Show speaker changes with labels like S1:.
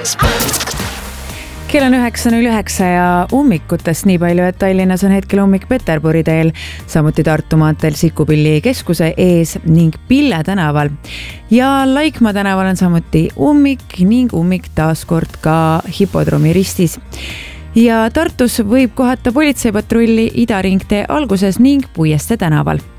S1: Kell on 9.09 ja ummikutest nii palju, et Tallinnas on hetkel ummik Peterburi teel, samuti Tartu maanteel Sikupilli keskuse ees ning Pille tänaval. Ja Laikmaa tänaval on samuti ummik ning ummik taaskord ka Hipodroomi ristis. Ja Tartus võib kohata politseipatrulli Ida ringtee alguses ning Puiestee tänaval.